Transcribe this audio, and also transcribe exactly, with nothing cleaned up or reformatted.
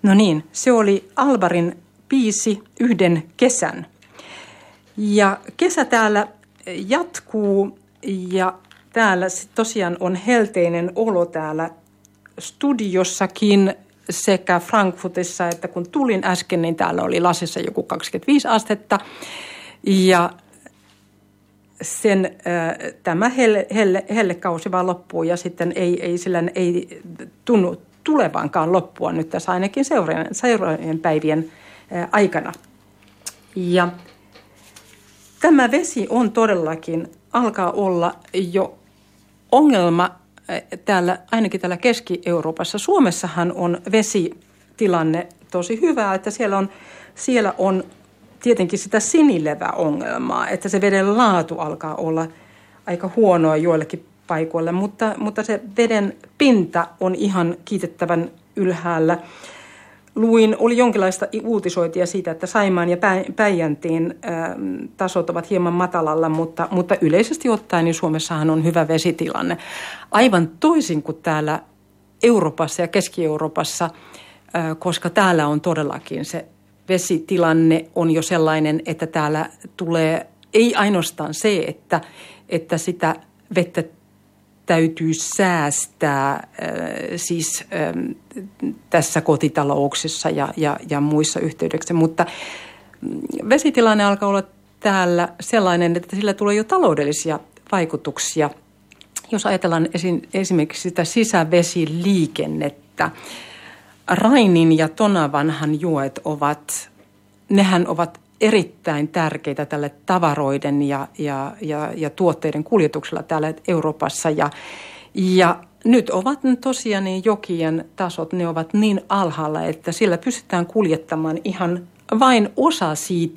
No niin, se oli Alvarin biisi Yhden kesän. Ja kesä täällä jatkuu ja täällä tosiaan on helteinen olo täällä studiossakin sekä Frankfurtissa, että kun tulin äsken, niin täällä oli lasissa joku kaksikymmentäviisi astetta. Ja sen, äh, tämä helle, helle, hellekausi vaan loppuu ja sitten ei, ei, sillä ei tunnu tulevaankaan loppua nyt tässä ainakin seuraavien, seuraavien päivien äh, aikana. Ja tämä vesi on todellakin, alkaa olla jo ongelma täällä, ainakin täällä Keski-Euroopassa. Suomessahan on vesitilanne tosi hyvä, että siellä on, siellä on tietenkin sitä sinileväongelmaa, että se veden laatu alkaa olla aika huonoa joillekin paikoille, mutta, mutta se veden pinta on ihan kiitettävän ylhäällä. Luin, oli jonkinlaista uutisointia siitä, että Saimaan ja Päijänteen tasot ovat hieman matalalla, mutta, mutta yleisesti ottaen niin Suomessahan on hyvä vesitilanne. Aivan toisin kuin täällä Euroopassa ja Keski-Euroopassa, koska täällä on todellakin se vesitilanne on jo sellainen, että täällä tulee ei ainoastaan se, että, että sitä vettä täytyy säästää äh, siis äh, tässä kotitalouksissa ja, ja, ja muissa yhteyksissä, mutta vesitilanne alkaa olla täällä sellainen, että sillä tulee jo taloudellisia vaikutuksia. Jos ajatellaan esim, esimerkiksi sitä sisävesiliikennettä, Rainin ja Tonavanhan joet ovat, nehän ovat erittäin tärkeitä tälle tavaroiden ja, ja, ja, ja tuotteiden kuljetuksella täällä Euroopassa. Ja, ja nyt ovat tosiaan niin jokien tasot, ne ovat niin alhaalla, että sillä pystytään kuljettamaan ihan vain osa siitä